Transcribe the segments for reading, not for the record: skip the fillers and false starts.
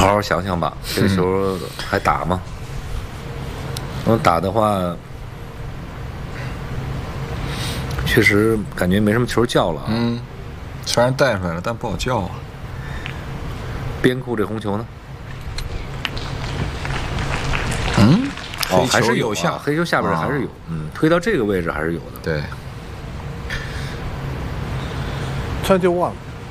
好好想想吧，这个球还打吗？打的话，确实感觉没什么球叫了。 虽然带出来了，但不好叫啊。 边库这红球呢？ 黑还是有下，黑球下边还是有，推到这个位置还是有的。 对。 21.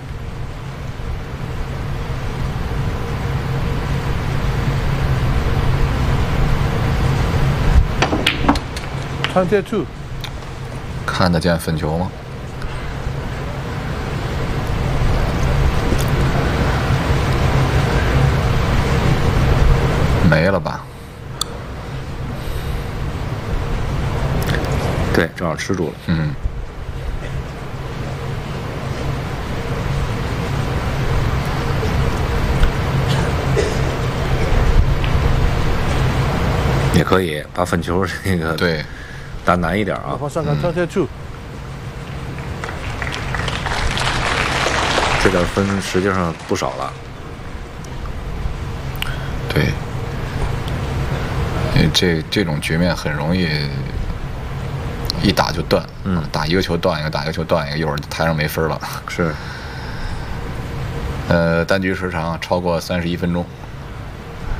22. 看得见粉球吗？没了吧？ 对，正好吃住了。也可以把粉球这个对打难一点啊。 上看22。 这点分实际上不少了。 对，这种局面很容易一打就断，打一个球断一个，打一个球断一个，一会儿台上没分了。 是。 单局时长超过31分钟。